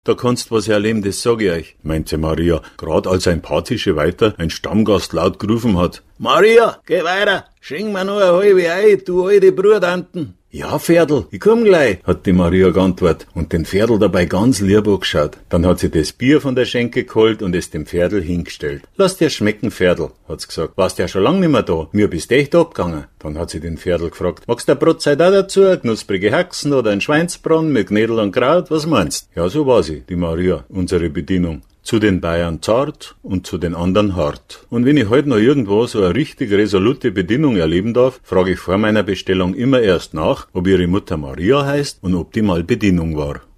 Da kannst was erleben, das sag ich euch, meinte Maria, grad als ein paar Tische weiter ein Stammgast laut gerufen hat. Maria, geh weiter, schenk mir noch eine halbe Ei, du alte Brudanten. Ja, Pferdl, ich komm gleich, hat die Maria geantwortet und den Pferdl dabei ganz lieb angeschaut. Dann hat sie das Bier von der Schenke geholt und es dem Pferdl hingestellt. Lass dir schmecken, Pferdl, hat's gesagt. Warst ja schon lang nicht mehr da, mir bist echt abgegangen. Dann hat sie den Pferdl gefragt, magst du eine Brotzeit auch dazu, knusprige Haxen oder ein Schweinsbraten mit Knädel und Kraut, was meinst? Ja, so war sie, die Maria, unsere Bedienung. Zu den Bayern zart und zu den anderen hart. Und wenn ich heute noch irgendwo so eine richtig resolute Bedienung erleben darf, frage ich vor meiner Bestellung immer erst nach, ob ihre Mutter Maria heißt und ob die mal Bedienung war.